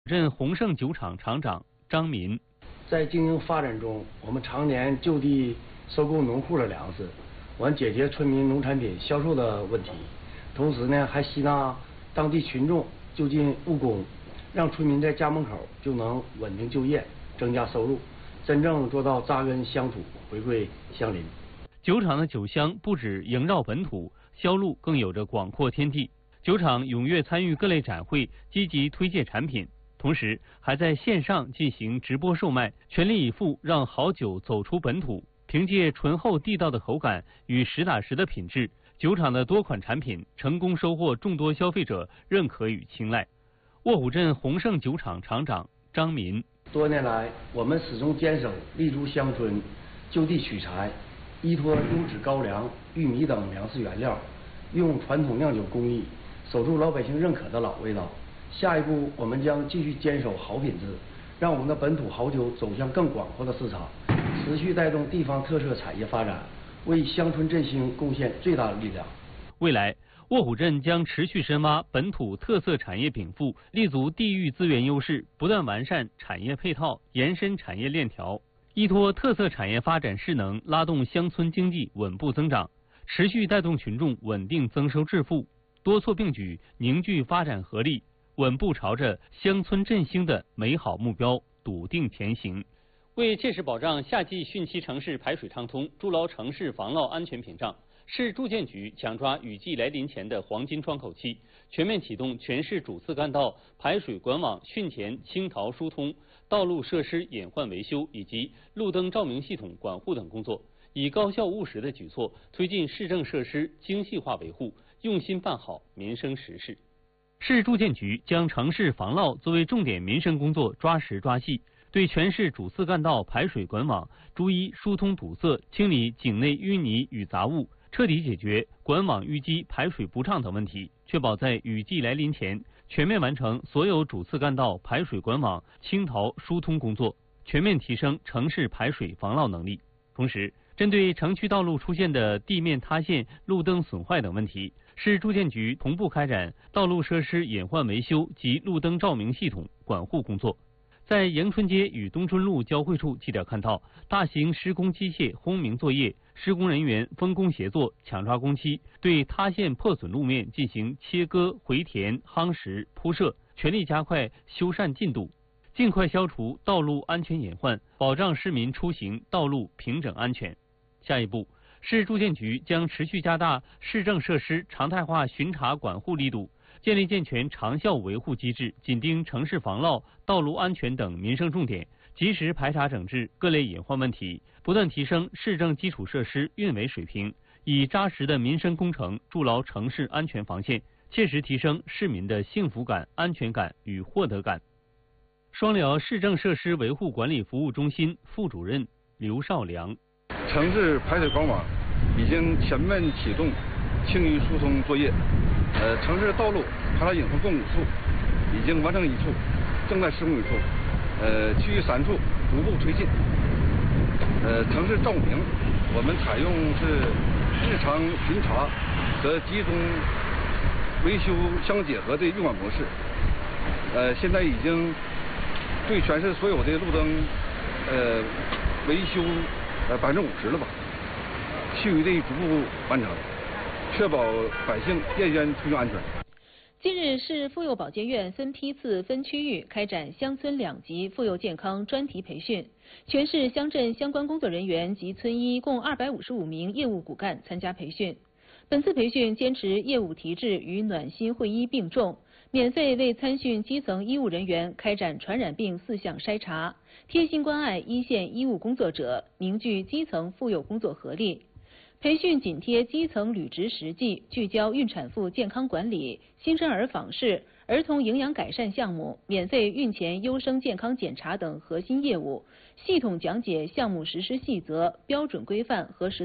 任宏盛酒厂厂长张民。 在经营发展中，我们常年就地收购农户的粮食，完解决村民农产品销售的问题。同时呢，还吸纳当地群众就近务工，让村民在家门口就能稳定就业，增加收入，真正做到扎根乡土，回归乡邻。 酒厂的酒香不止萦绕本土，销路更有着广阔天地。酒厂踊跃参与各类展会，积极推介产品，同时还在线上进行直播售卖，全力以赴让好酒走出本土。凭借醇厚地道的口感与实打实的品质，酒厂的多款产品成功收获众多消费者认可与青睐。卧虎镇宏盛酒厂厂长张民： 多年来，我们始终坚守立足乡村，就地取材，依托优质高粱、玉米等粮食原料，用传统酿酒工艺，守住老百姓认可的老味道。下一步，我们将继续坚守好品质，让我们的本土好酒走向更广阔的市场，持续带动地方特色产业发展，为乡村振兴贡献最大的力量。 未来，卧虎镇将持续深挖本土特色产业禀赋，立足地域资源优势，不断完善产业配套，延伸产业链条，依托特色产业发展势能，拉动乡村经济稳步增长，持续带动群众稳定增收致富，多措并举，凝聚发展合力，稳步朝着乡村振兴的美好目标笃定前行。为切实保障夏季汛期城市排水畅通，筑牢城市防涝安全屏障，市住建局抢抓雨季来临前的黄金窗口期，全面启动全市主次干道排水管网汛前清淘疏通、道路设施隐患维修以及路灯照明系统管护等工作，以高效务实的举措推进市政设施精细化维护，用心办好民生实事。市住建局将城市防涝作为重点民生工作抓实抓细，对全市主次干道排水管网逐一疏通堵塞，清理井内淤泥与杂物，彻底解决管网淤积、排水不畅等问题，确保在雨季来临前全面完成所有主次干道排水管网清淘疏通工作，全面提升城市排水防涝能力。同时，针对城区道路出现的地面塌陷、路灯损坏等问题，市住建局同步开展道路设施隐患维修及路灯照明系统管护工作。在迎春街与东春路交汇处，记者看到大型施工机械轰鸣作业，施工人员分工协作，抢抓工期，对塌陷破损路面进行切割、回填、夯实、铺设，全力加快修缮进度，尽快消除道路安全隐患，保障市民出行道路平整安全。下一步，市住建局将持续加大市政设施常态化巡查管护力度，建立健全长效维护机制，紧盯城市防涝、道路安全等民生重点，及时排查整治各类隐患问题，不断提升市政基础设施运维水平，以扎实的民生工程筑牢城市安全防线，切实提升市民的幸福感、安全感与获得感。双辽市政设施维护管理服务中心副主任刘少良： 城市排水管网已经全面启动清淤疏通作业，城市道路排查隐患共5处已经完成1处，正在施工1处，其余3处逐步推进。城市照明我们采用是日常巡查和集中维修相结合的运管模式。现在已经对全市所有的路灯维修50%了吧，其余的逐步完成，确保百姓夜间出行安全。 近日，市妇幼保健院分批次分区域开展乡村2级妇幼健康专题培训，全市乡镇相关工作人员及村医共255名业务骨干参加培训。本次培训坚持业务提质与暖心会医并重，免费为参训基层医务人员开展传染病4项筛查，贴心关爱一线医务工作者，凝聚基层妇幼工作合力。培训紧贴基层履职实际，聚焦孕产妇健康管理、新生儿访视、儿童营养改善项目、免费孕前优生健康检查等核心业务，系统讲解项目实施细则、标准规范和实